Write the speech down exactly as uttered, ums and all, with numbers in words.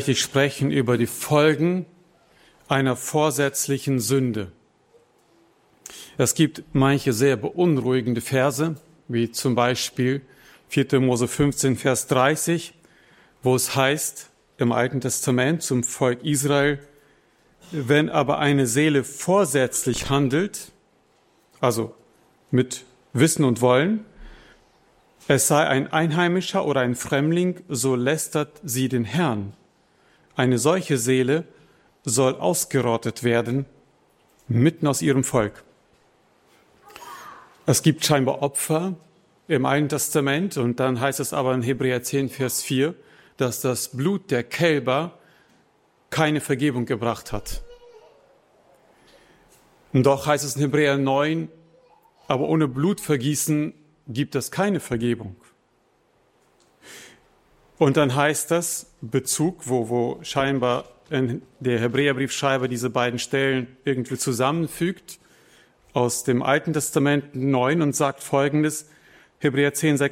möchte ich sprechen über die Folgen einer vorsätzlichen Sünde. Es gibt manche sehr beunruhigende Verse, wie zum Beispiel vierter Mose fünfzehn, Vers dreißig, wo es heißt im Alten Testament zum Volk Israel: Wenn aber eine Seele vorsätzlich handelt, also mit Wissen und Wollen, es sei ein Einheimischer oder ein Fremdling, so lästert sie den Herrn. Eine solche Seele soll ausgerottet werden, mitten aus ihrem Volk. Es gibt scheinbar Opfer im Alten Testament, und dann heißt es aber in Hebräer zehn, Vers vier, dass das Blut der Kälber keine Vergebung gebracht hat. Und doch heißt es in Hebräer neun, aber ohne Blutvergießen gibt es keine Vergebung. Und dann heißt das Bezug, wo, wo scheinbar der Hebräerbriefschreiber diese beiden Stellen irgendwie zusammenfügt, aus dem Alten Testament neun, und sagt Folgendes, Hebräer zehn,